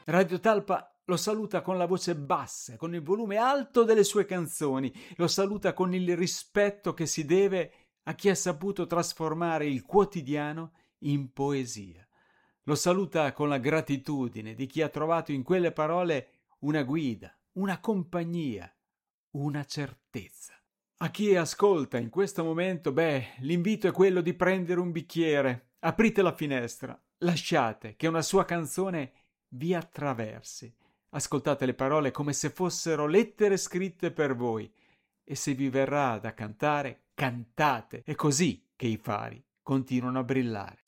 Radio Talpa lo saluta con la voce bassa, con il volume alto delle sue canzoni, lo saluta con il rispetto che si deve a chi ha saputo trasformare il quotidiano in poesia. Lo saluta con la gratitudine di chi ha trovato in quelle parole una guida, una compagnia, una certezza. A chi ascolta in questo momento, l'invito è quello di prendere un bicchiere, aprite la finestra, lasciate che una sua canzone vi attraversi. Ascoltate le parole come se fossero lettere scritte per voi e se vi verrà da cantare, cantate. È così che i fari continuano a brillare.